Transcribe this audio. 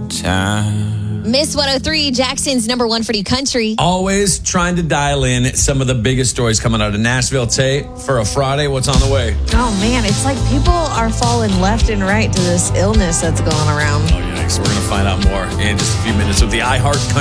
time. Miss 103, Jackson's number one for new country. Always trying to dial in some of the biggest stories coming out of Nashville. Tay, for a Friday, what's on the way? Oh, man, it's like people are falling left and right to this illness that's going around. Oh, yikes. We're going to find out more in just a few minutes with the iHeart